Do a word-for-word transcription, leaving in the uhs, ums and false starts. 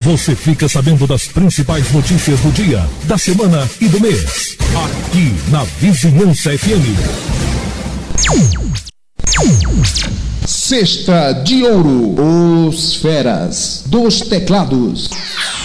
você fica sabendo das principais notícias do dia, da semana e do mês. Aqui na Vizinhança F M. Cesta de Ouro, os feras dos teclados.